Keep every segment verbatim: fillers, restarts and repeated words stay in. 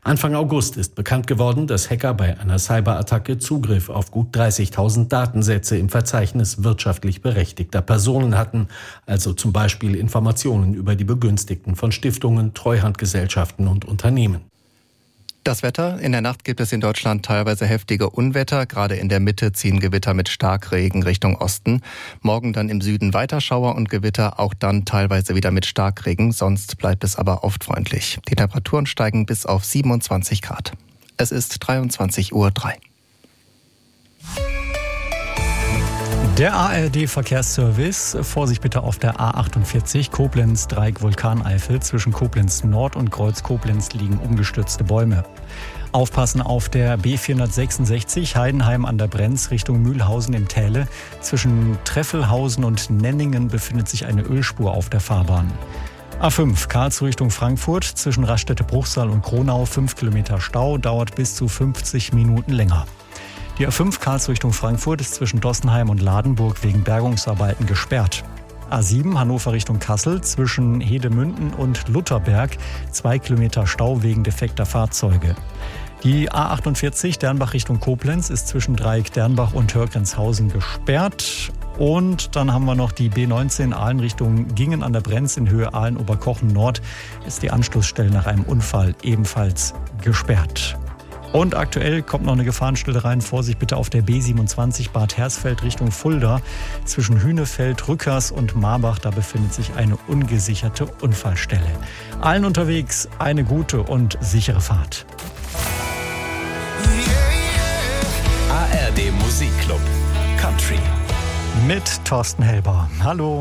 Anfang August ist bekannt geworden, dass Hacker bei einer Cyberattacke Zugriff auf gut dreißigtausend Datensätze im Verzeichnis wirtschaftlich berechtigter Personen hatten, also zum Beispiel Informationen über die Begünstigten von Stiftungen, Treuhandgesellschaften und Unternehmen. Das Wetter. In der Nacht gibt es in Deutschland teilweise heftige Unwetter. Gerade in der Mitte ziehen Gewitter mit Starkregen Richtung Osten. Morgen dann im Süden weiter Schauer und Gewitter, auch dann teilweise wieder mit Starkregen. Sonst bleibt es aber oft freundlich. Die Temperaturen steigen bis auf siebenundzwanzig Grad. Es ist dreiundzwanzig Uhr drei. Der A R D-Verkehrsservice, Vorsicht bitte auf der A achtundvierzig, Koblenz-Dreieck-Vulkaneifel. Zwischen Koblenz Nord und Kreuz Koblenz liegen umgestürzte Bäume. Aufpassen auf der B vierhundertsechsundsechzig, Heidenheim an der Brenz Richtung Mühlhausen im Täle. Zwischen Treffelhausen und Nenningen befindet sich eine Ölspur auf der Fahrbahn. A fünf, Karlsruhe Richtung Frankfurt, zwischen Raststätte-Bruchsal und Kronau, fünf Kilometer Stau, dauert bis zu fünfzig Minuten länger. Die A fünf Karlsruhe Richtung Frankfurt ist zwischen Dossenheim und Ladenburg wegen Bergungsarbeiten gesperrt. A sieben Hannover Richtung Kassel zwischen Hedemünden und Lutherberg, zwei Kilometer Stau wegen defekter Fahrzeuge. Die A achtundvierzig Dernbach Richtung Koblenz ist zwischen Dreieck Dernbach und Hörgrenzhausen gesperrt. Und dann haben wir noch die B neunzehn Aalen Richtung Gingen an der Brenz in Höhe Aalen-Oberkochen Nord. Ist die Anschlussstelle nach einem Unfall ebenfalls gesperrt. Und aktuell kommt noch eine Gefahrenstelle rein. Vorsicht bitte auf der B siebenundzwanzig Bad Hersfeld Richtung Fulda. Zwischen Hünefeld, Rückers und Marbach, da befindet sich eine ungesicherte Unfallstelle. Allen unterwegs eine gute und sichere Fahrt. A R D Musikclub Country mit Thorsten Helber. Hallo.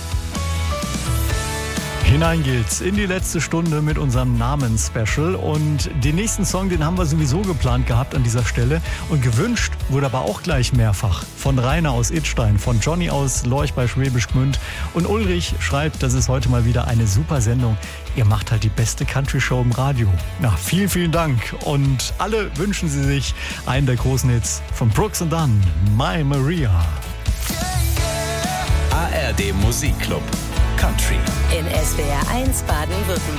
Hinein geht's in die letzte Stunde mit unserem Namensspecial. Und den nächsten Song, den haben wir sowieso geplant gehabt an dieser Stelle. Und gewünscht wurde aber auch gleich mehrfach. Von Rainer aus Idstein, von Johnny aus Lorch bei Schwäbisch Gmünd. Und Ulrich schreibt, das ist heute mal wieder eine super Sendung. Ihr macht halt die beste Country-Show im Radio. Na, vielen, vielen Dank. Und alle wünschen sie sich einen der großen Hits von Brooks and Dunn, My Maria. A R D Musikclub Country in S W R eins Baden-Württemberg.